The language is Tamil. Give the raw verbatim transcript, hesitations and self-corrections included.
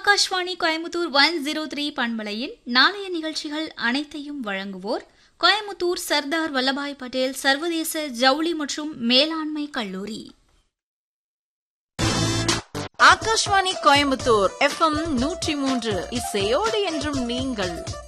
Akashvani Coimbatore one zero three பண்பலையில் நாளைய நிகழ்ச்சிகள் அனைத்தையும் வழங்குவோர் கோயம்புத்தூர் சர்தார் வல்லபாய் பட்டேல் சர்வதேச ஜவுளி மற்றும் மேலாண்மை கல்லூரி. ஆகாஷ்வாணி கோயம்புத்தூர் எஃப்எம் நூற்றி மூன்று இசையோடு என்றும் நீங்கள்.